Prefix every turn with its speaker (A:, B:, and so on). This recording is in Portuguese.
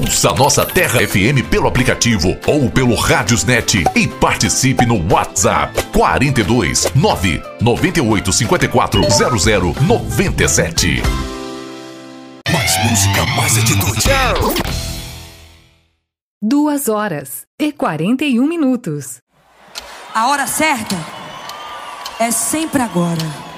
A: Ouça nossa Terra FM pelo aplicativo ou pelo Radiosnet e participe no WhatsApp 42 9 98 54 00 97.
B: Mais música, mais atitude.
C: 2h41.
D: A hora certa é sempre agora.